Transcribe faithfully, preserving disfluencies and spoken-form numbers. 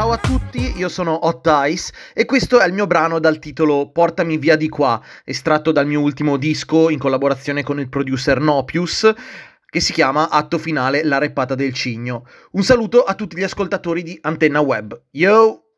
Ciao a tutti, io sono Hot Ice e questo è il mio brano dal titolo Portami via di qua, estratto dal mio ultimo disco in collaborazione con il producer Nopius, che si chiama Atto Finale, la reppata del cigno. Un saluto a tutti gli ascoltatori di Antenna Web. Yo!